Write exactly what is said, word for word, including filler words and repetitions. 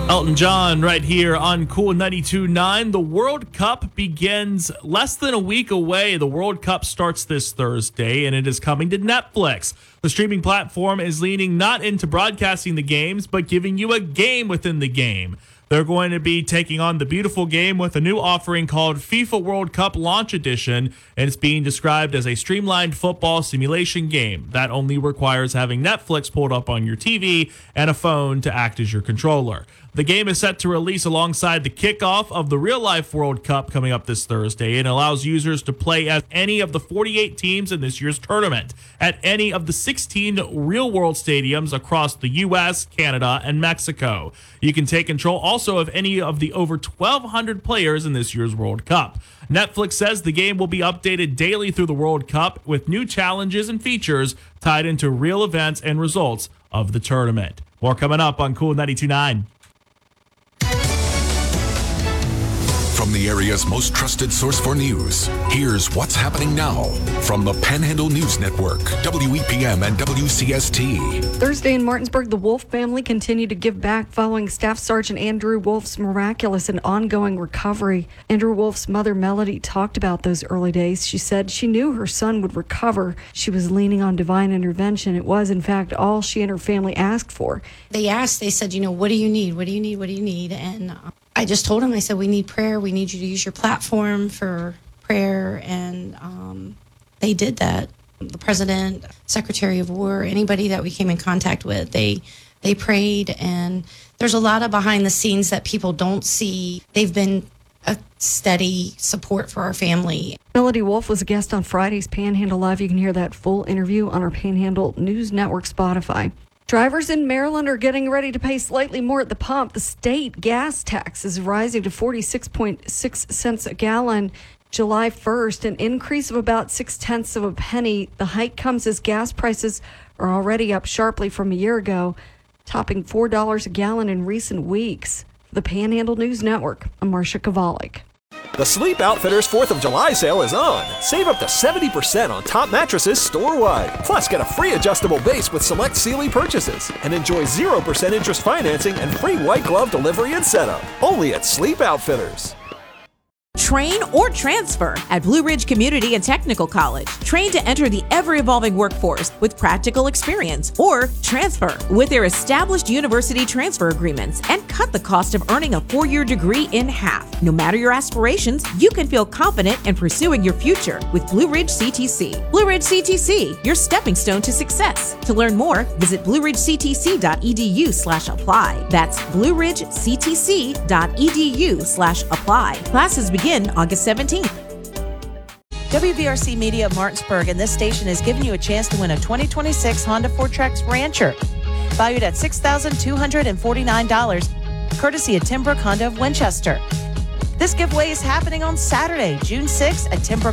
Elton John right here on Cool ninety-two point nine. The World Cup begins less than a week away. The World Cup starts this Thursday, and it is coming to Netflix. The streaming platform is leaning not into broadcasting the games, but giving you a game within the game. They're going to be taking on the beautiful game with a new offering called FIFA World Cup Launch Edition, and it's being described as a streamlined football simulation game that only requires having Netflix pulled up on your T V and a phone to act as your controller. The game is set to release alongside the kickoff of the real-life World Cup coming up this Thursday, and allows users to play as any of the forty-eight teams in this year's tournament at any of the sixteen real-world stadiums across the U S, Canada, and Mexico. You can take control also of any of the over twelve hundred players in this year's World Cup. Netflix says the game will be updated daily through the World Cup with new challenges and features tied into real events and results of the tournament. More coming up on Cool ninety-two point nine. From the area's most trusted source for news, here's what's happening now from the Panhandle News Network, W E P M and W C S T. Thursday in Martinsburg, the Wolf family continued to give back following Staff Sergeant Andrew Wolf's miraculous and ongoing recovery. Andrew Wolf's mother, Melody, talked about those early days. She said she knew her son would recover. She was leaning on divine intervention. It was, in fact, all she and her family asked for. They asked, they said, you know, what do you need? What do you need? What do you need? And uh, I just told him, I said, we need prayer. We need you to use your platform for prayer. And um, they did that. The president, Secretary of War, anybody that we came in contact with, they they prayed. And there's a lot of behind the scenes that people don't see. They've been a steady support for our family. Melody Wolf was a guest on Friday's Panhandle Live. You can hear that full interview on our Panhandle News Network Spotify. Drivers in Maryland are getting ready to pay slightly more at the pump. The state gas tax is rising to forty-six point six cents a gallon July first, an increase of about six-tenths of a penny. The hike comes as gas prices are already up sharply from a year ago, topping four dollars a gallon in recent weeks. For the Panhandle News Network, I'm Marcia Kovalik. The Sleep Outfitters fourth of July sale is on. Save up to seventy percent on top mattresses store-wide. Plus, get a free adjustable base with select Sealy purchases. And enjoy zero percent interest financing and free white glove delivery and setup. Only at Sleep Outfitters. Train or transfer at Blue Ridge Community and Technical College. Train to enter the ever-evolving workforce with practical experience, or transfer with their established university transfer agreements and cut the cost of earning a four-year degree in half. No matter your aspirations, you can feel confident in pursuing your future with Blue Ridge C T C. Blue Ridge C T C, your stepping stone to success. To learn more, visit blueridgectc.edu slash apply. That's blueridgectc.edu slash apply. Classes begin August seventeenth. W V R C Media of Martinsburg and this station is giving you a chance to win a twenty twenty-six Honda Ford Trax Rancher, valued at six thousand two hundred forty-nine dollars, courtesy of Timbrook Honda of Winchester. This giveaway is happening on Saturday, June sixth at Timbrook